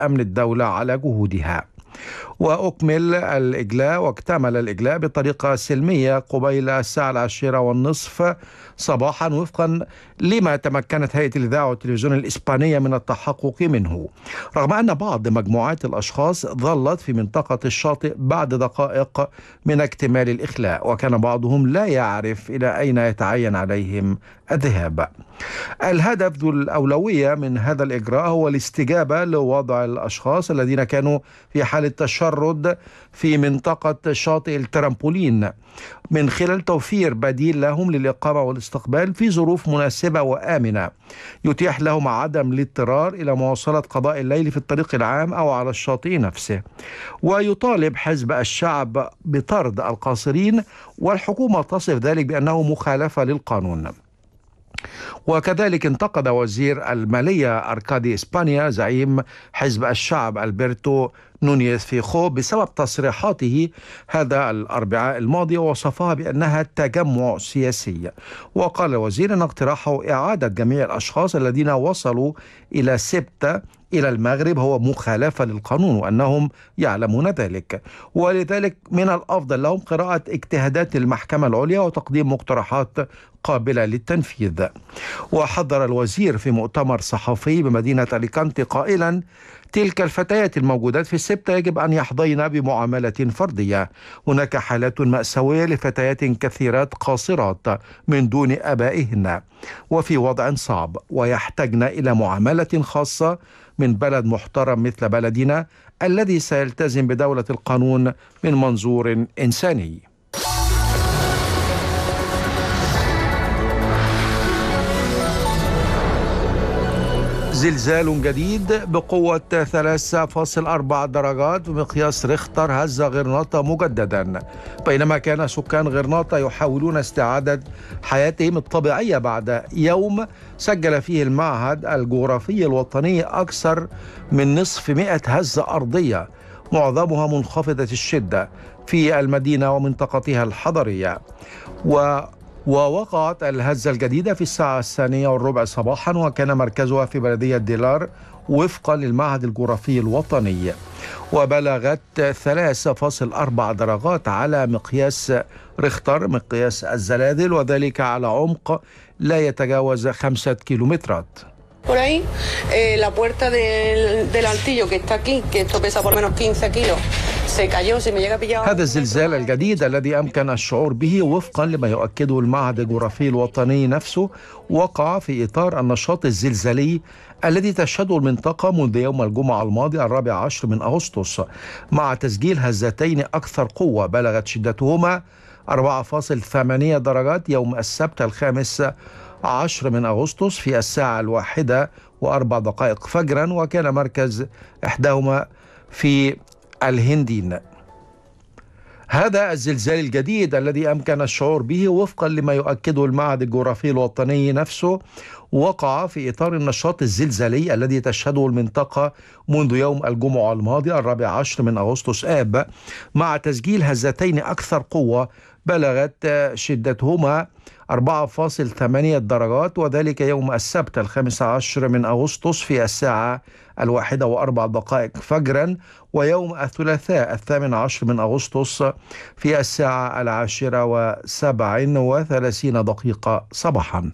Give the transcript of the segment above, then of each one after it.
أمن الدولة على جهودها. واكتمل الإجلاء بطريقة سلمية قبيل الساعة 10:30 صباحا، وفقا لما تمكنت هيئة الإذاعة والتلفزيون الإسبانية من التحقق منه، رغم أن بعض مجموعات الأشخاص ظلت في منطقة الشاطئ بعد دقائق من اكتمال الإخلاء، وكان بعضهم لا يعرف إلى أين يتعين عليهم الذهاب. الهدف ذو الأولوية من هذا الإجراء هو الاستجابة لوضع الأشخاص الذين كانوا في حالة تشرد في منطقة شاطئ الترامبولين من خلال توفير بديل لهم للإقامة والاستقبال في ظروف مناسبة وآمنة يتيح لهم عدم الاضطرار إلى مواصلة قضاء الليل في الطريق العام أو على الشاطئ نفسه. ويطالب حزب الشعب بطرد القاصرين، والحكومة تصف ذلك بأنه مخالفة للقانون. وكذلك انتقد وزير المالية أركادي إسبانيا زعيم حزب الشعب ألبرتو نونيز فيخو بسبب تصريحاته هذا الأربعاء الماضي، ووصفها بأنها تجمع سياسي. وقال الوزير أن اقتراحه إعادة جميع الأشخاص الذين وصلوا إلى سبتة إلى المغرب هو مخالفة للقانون، وأنهم يعلمون ذلك، ولذلك من الأفضل لهم قراءة اجتهادات المحكمة العليا وتقديم مقترحات قابلة للتنفيذ. وحذر الوزير في مؤتمر صحفي بمدينة أليكانتي قائلا: تلك الفتيات الموجودات في السبتة يجب أن يحظين بمعاملة فردية. هناك حالات مأساوية لفتيات كثيرات قاصرات من دون آبائهن وفي وضع صعب، ويحتاجن إلى معاملة خاصة من بلد محترم مثل بلدنا الذي سيلتزم بدولة القانون من منظور إنساني. زلزال جديد بقوة 3.4 درجات بمقياس ريختر هز غرناطة مجددا، بينما كان سكان غرناطة يحاولون استعادة حياتهم الطبيعية بعد يوم سجل فيه المعهد الجغرافي الوطني أكثر من نصف 100 هزة أرضية، معظمها منخفضة الشدة في المدينة ومنطقتها الحضرية. ووقعت الهزة الجديدة في الساعة 2:15 صباحا، وكان مركزها في بلدية ديلار وفقا للمعهد الجغرافي الوطني، وبلغت 3.4 درجات على مقياس ريختر مقياس الزلازل، وذلك على عمق لا يتجاوز 5 كيلومترات. Por ahí, la puerta del altillo que está aquí, que esto pesa por menos 15 kilos, se cayó. Si me llega a pillar. هذا الزلزال الجديد الذي أمكن الشعور به وفقا لما يؤكده المعهد الجغرافي الوطني نفسه وقع في إطار النشاط الزلزالي الذي تشهده المنطقة منذ يوم الجمعة الماضي 14 من أغسطس، مع تسجيل هزتين أكثر قوة بلغت شدتهما 4.8 درجات يوم السبت 15 من أغسطس في الساعة 1:04 فجرا، وكان مركز إحداهما في الهندين. هذا الزلزال الجديد الذي أمكن الشعور به وفقا لما يؤكده المعهد الجغرافي الوطني نفسه وقع في إطار النشاط الزلزالي الذي تشهده المنطقة منذ يوم الجمعة الماضي 14 من أغسطس آب، مع تسجيل هزتين أكثر قوة بلغت شدتهما 4.8 درجات، وذلك يوم السبت 15 من أغسطس في الساعة 1:04 فجرا، ويوم الثلاثاء 18 من أغسطس في الساعة 10:37 صباحا.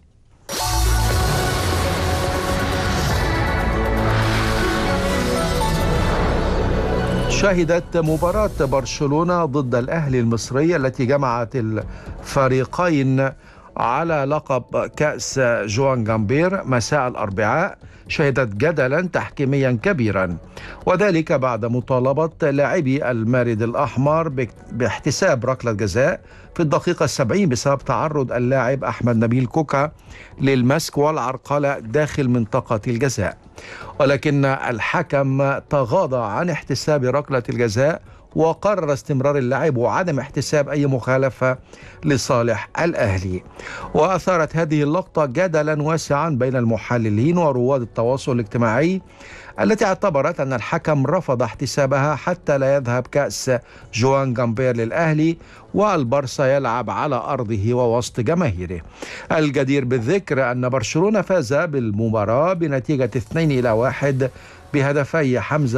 شهدت مباراة برشلونة ضد الأهلي المصري التي جمعت الفريقين على لقب كأس جوان جامبير مساء الأربعاء شهدت جدلا تحكيميا كبيرا، وذلك بعد مطالبة لاعبي المارد الأحمر باحتساب ركلة جزاء في الدقيقة 70 بسبب تعرض اللاعب أحمد نبيل كوكا للمسك والعرقلة داخل منطقة الجزاء، ولكن الحكم تغاضى عن احتساب ركلة الجزاء وقرر استمرار اللعب وعدم احتساب أي مخالفة لصالح الأهلي. وأثارت هذه اللقطة جدلا واسعا بين المحللين ورواد التواصل الاجتماعي التي اعتبرت أن الحكم رفض احتسابها حتى لا يذهب كأس جوان جامبير للأهلي والبرصا يلعب على أرضه ووسط جماهيره. الجدير بالذكر أن برشلونة فاز بالمباراة بنتيجة 2-1 بهدفي حمزة